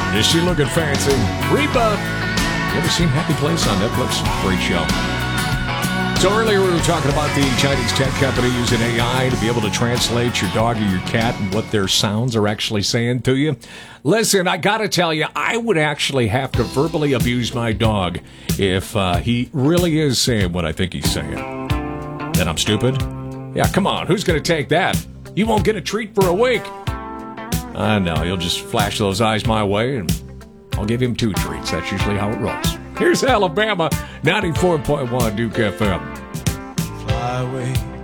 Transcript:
Is she looking fancy? Reba. You ever seen Happy Place on Netflix? Great show. So earlier we were talking about the Chinese tech company using AI to be able to translate your dog or your cat and what their sounds are actually saying to you. Listen, I gotta tell you, I would actually have to verbally abuse my dog if he really is saying what I think he's saying. Then I'm stupid? Yeah, come on, who's gonna take that? You won't get a treat for a week. I know, he'll just flash those eyes my way and I'll give him 2 treats. That's usually how it rolls. Here's Alabama, 94.1 Duke FM. Fly away.